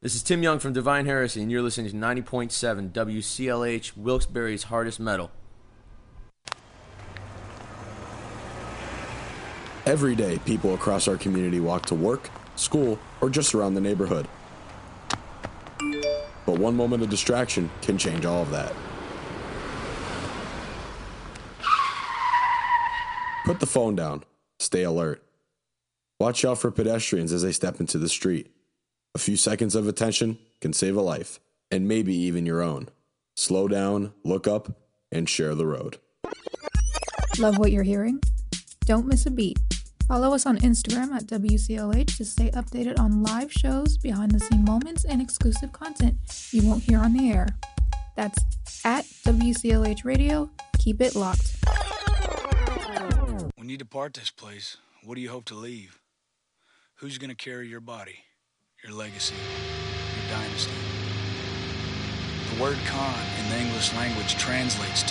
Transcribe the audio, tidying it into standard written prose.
This is Tim Young from Divine Heresy, and you're listening to 90.7 WCLH, Wilkes-Barre's hardest metal. Every day, people across our community walk to work, school, or just around the neighborhood. But one moment of distraction can change all of that. Put the phone down. Stay alert. Watch out for pedestrians as they step into the street. A few seconds of attention can save a life, and maybe even your own. Slow down, look up, and share the road. Love what you're hearing? Don't miss a beat. Follow us on Instagram at WCLH to stay updated on live shows, behind-the-scene moments, and exclusive content you won't hear on the air. That's at WCLH Radio. Keep it locked. When you depart this place, what do you hope to leave? Who's going to carry your body, your legacy, your dynasty? The word Khan in the English language translates